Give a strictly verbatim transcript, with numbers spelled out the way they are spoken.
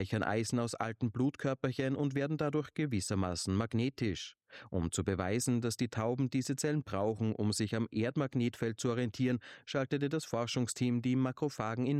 speichern Eisen aus alten Blutkörperchen und werden dadurch gewissermaßen magnetisch. Um zu beweisen, dass die Tauben diese Zellen brauchen, um sich am Erdmagnetfeld zu orientieren, schaltete das Forschungsteam die Makrophagen in